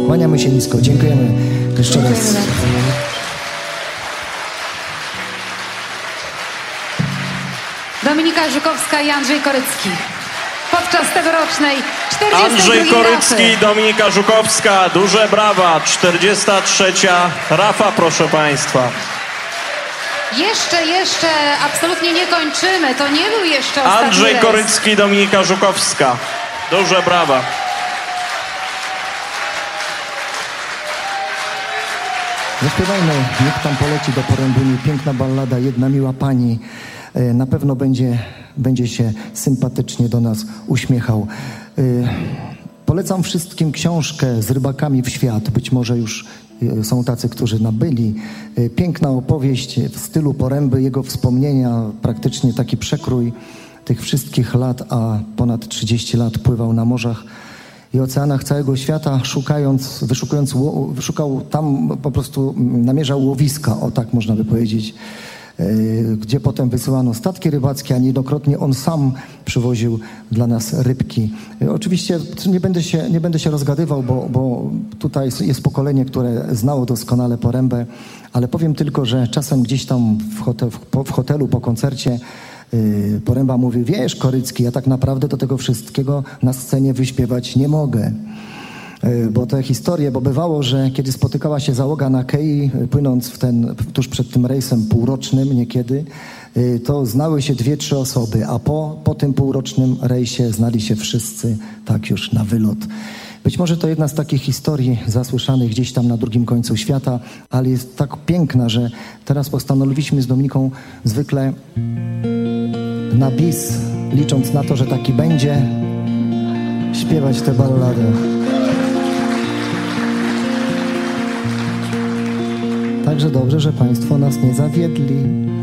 Kłaniamy się nisko. Dziękujemy jeszcze raz. Dominika Żukowska i Andrzej Korycki. Podczas tegorocznej 42. Andrzej Korycki, Rafy. Dominika Żukowska, duże brawa. 43. Rafa, proszę państwa. Jeszcze absolutnie nie kończymy. To nie był jeszcze ostatni Andrzej rejs. Korycki, Dominika Żukowska. Duże brawa. Zaśpiewajmy, niech tam poleci do porębuni piękna ballada, jedna miła pani. Na pewno będzie się sympatycznie do nas uśmiechał. Polecam wszystkim książkę Z rybakami w świat. Być może już są tacy, którzy nabyli. Piękna opowieść w stylu Poręby, jego wspomnienia, praktycznie taki przekrój tych wszystkich lat, a ponad 30 lat pływał na morzach i oceanach całego świata, wyszukał tam, po prostu namierzał łowiska, o tak można by powiedzieć, gdzie potem wysyłano statki rybackie, a niejednokrotnie on sam przywoził dla nas rybki. Oczywiście nie będę się rozgadywał, bo tutaj jest pokolenie, które znało doskonale Porębę, ale powiem tylko, że czasem gdzieś tam w hotelu po koncercie Poręba mówi: wiesz, Korycki, ja tak naprawdę do tego wszystkiego na scenie wyśpiewać nie mogę. Bo te historie, bo bywało, że kiedy spotykała się załoga na kei, płynąc tuż przed tym rejsem półrocznym niekiedy, to znały się 2-3 osoby, a po tym półrocznym rejsie znali się wszyscy tak już na wylot. Być może to jedna z takich historii zasłyszanych gdzieś tam na drugim końcu świata, ale jest tak piękna, że teraz postanowiliśmy z Dominiką zwykle na bis, licząc na to, że taki będzie, śpiewać tę balladę. Także dobrze, że Państwo nas nie zawiedli.